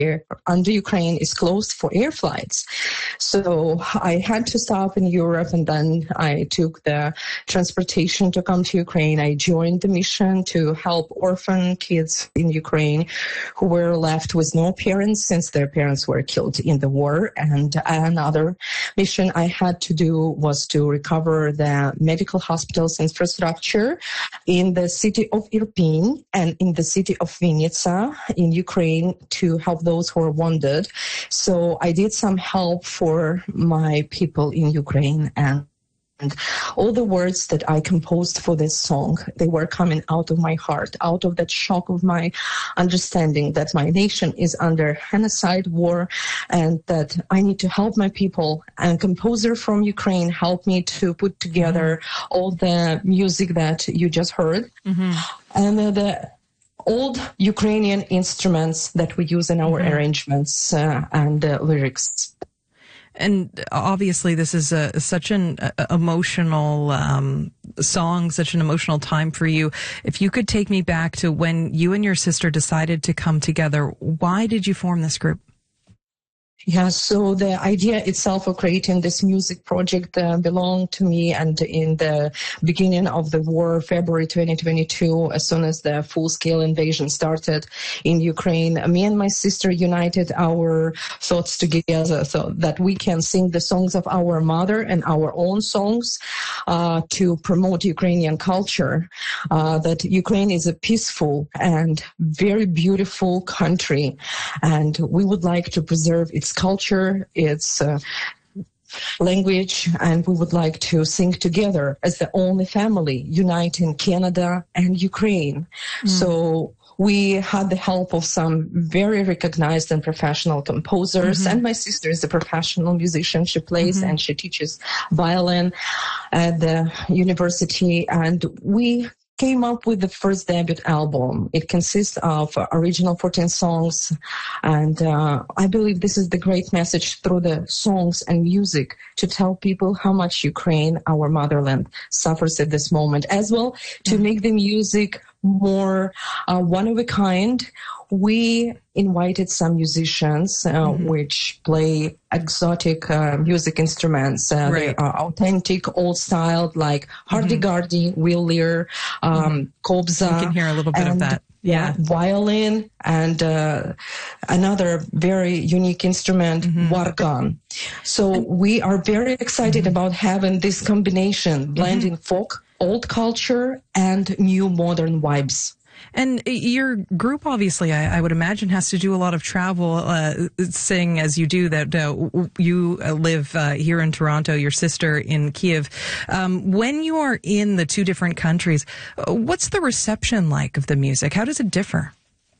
under Ukraine is closed for air flights. So I had to stop in Europe, and then I took the transportation to come to Ukraine. I joined the mission to help orphan kids in Ukraine who were left with no parents since their parents were killed in the war. And another mission I had to do was to recover the medical hospitals infrastructure in the city of Irpin and in the city of Vinnytsia in Ukraine to help those who are wounded. So I did some help for my people in Ukraine, and all the words that I composed for this song, they were coming out of my heart, out of that shock of my understanding that my nation is under genocide war and that I need to help my people. And composer from Ukraine helped me to put together all the music that you just heard. And the old Ukrainian instruments that we use in our arrangements and the lyrics. And obviously this is such an emotional song, such an emotional time for you. If you could take me back to when you and your sister decided to come together, why did you form this group? Yeah, so the idea itself of creating this music project belonged to me, and in the beginning of the war, February 2022, as soon as the full-scale invasion started in Ukraine, me and my sister united our thoughts together so that we can sing the songs of our mother and our own songs to promote Ukrainian culture, that Ukraine is a peaceful and very beautiful country, and we would like to preserve its culture, its language, and we would like to sing together as the only family uniting Canada and Ukraine. So we had the help of some very recognized and professional composers, and my sister is a professional musician. She plays and she teaches violin at the university, and we came up with the first debut album. It consists of original 14 songs, and I believe this is the great message through the songs and music to tell people how much Ukraine, our motherland, suffers at this moment, as well to make the music more one of a kind. We invited some musicians which play exotic music instruments. They are authentic, old-styled, like hardy-gardy, wheelier, kobza. You can hear a little bit of that. Yeah, violin, and another very unique instrument, vargan. So we are very excited about having this combination, blending folk, old culture, and new modern vibes. And your group, obviously, I would imagine, has to do a lot of travel, seeing as you do that you live here in Toronto, your sister in Kiev. When you are in the two different countries, what's the reception like of the music? How does it differ?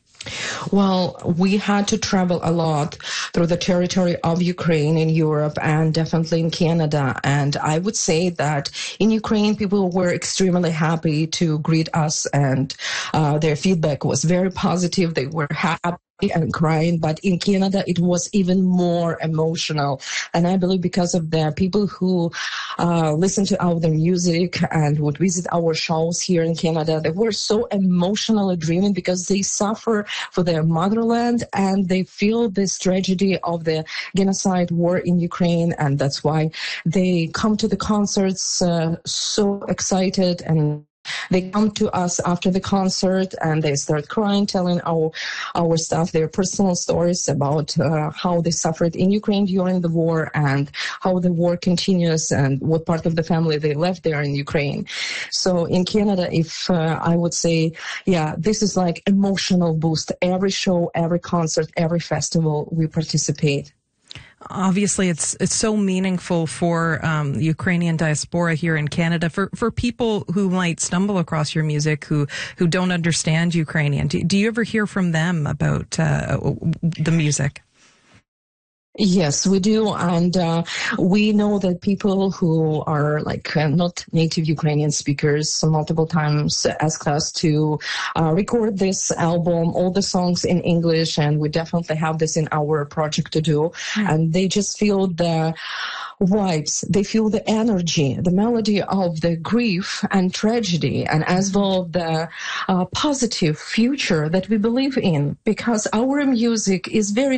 Well, we had to travel a lot through the territory of Ukraine in Europe and definitely in Canada. And I would say that in Ukraine, people were extremely happy to greet us, and their feedback was very positive. They were happy and crying, but in Canada it was even more emotional, and I believe because of the people who listen to our music and would visit our shows here in Canada, they were so emotionally driven because they suffer for their motherland and they feel this tragedy of the genocide war in Ukraine, and that's why they come to the concerts so excited, and they come to us after the concert and they start crying, telling our staff their personal stories about how they suffered in Ukraine during the war and how the war continues and what part of the family they left there in Ukraine. So in Canada, if I would say, yeah, this is like emotional boost. Every show, every concert, every festival, we participate. Obviously, it's so meaningful for the Ukrainian diaspora here in Canada, for people who might stumble across your music who don't understand Ukrainian. Do you ever hear from them about the music? Yes, we do. And we know that people who are not native Ukrainian speakers multiple times ask us to record this album, all the songs in English, and we definitely have this in our project to do. And they just feel the vibes, they feel the energy, the melody of the grief and tragedy, and as well the positive future that we believe in, because our music is very